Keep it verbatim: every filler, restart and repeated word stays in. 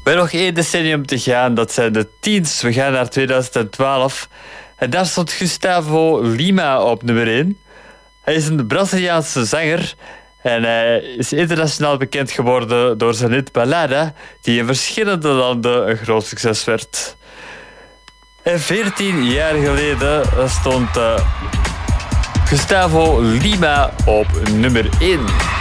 We hebben nog één decennium te gaan. Dat zijn de teens. We gaan naar tweeduizend twaalf. En daar stond Gustavo Lima op nummer één. Hij is een Braziliaanse zanger. En hij is internationaal bekend geworden door zijn hit Balada, die in verschillende landen een groot succes werd. En veertien jaar geleden stond uh, Gustavo Lima op nummer één.